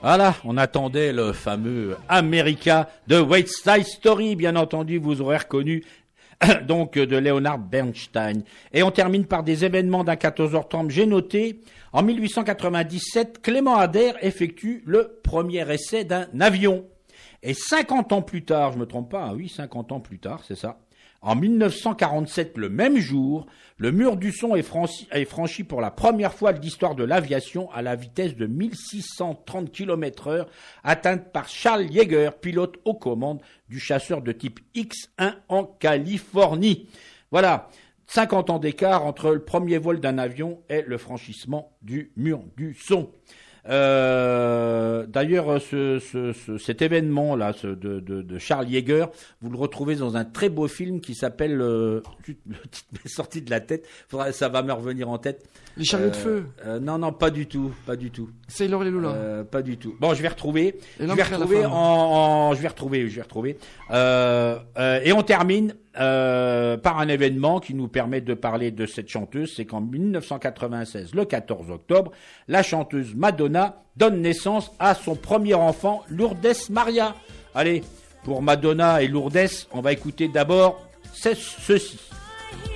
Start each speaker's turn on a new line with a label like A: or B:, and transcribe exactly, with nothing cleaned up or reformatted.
A: Voilà, on attendait le fameux America de West Side Story, bien entendu, vous aurez reconnu, donc de Leonard Bernstein. Et on termine par des événements d'un quatorze heures trente, j'ai noté, en mille huit cent quatre-vingt-dix-sept, Clément Ader effectue le premier essai d'un avion. Et cinquante ans plus tard, je me trompe pas, hein, oui, cinquante ans plus tard, c'est ça. En mille neuf cent quarante-sept, le même jour, le mur du son est franchi, est franchi pour la première fois de l'histoire de l'aviation à la vitesse de mille six cent trente kilomètres heure, atteinte par Charles Yeager, pilote aux commandes du chasseur de type X un en Californie. Voilà, cinquante ans d'écart entre le premier vol d'un avion et le franchissement du mur du son. Euh, d'ailleurs, ce, ce, ce, cet événement-là ce, de, de, de Charles Yeager, vous le retrouvez dans un très beau film qui s'appelle, euh, le titre m'est sorti de la tête, faudra, ça va me revenir en tête.
B: Les chariots
A: euh,
B: de feu.
A: Euh, non, non, pas du tout, pas du tout.
B: Sailor et Lola.
A: Euh, pas du tout. Bon, je vais retrouver.
B: Et
A: je vais retrouver en, en, je vais retrouver, je vais retrouver. Euh, euh, et on termine euh, par un événement qui nous permet de parler de cette chanteuse. C'est qu'en mille neuf cent quatre-vingt-seize, le quatorze octobre, la chanteuse Madonna donne naissance à son premier enfant, Lourdes Maria. Allez, pour Madonna et Lourdes, on va écouter d'abord ceci.